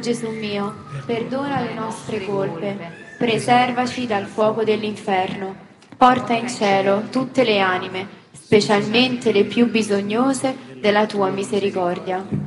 Gesù mio, perdona le nostre colpe, preservaci dal fuoco dell'inferno, porta in cielo tutte le anime, specialmente le più bisognose della tua misericordia.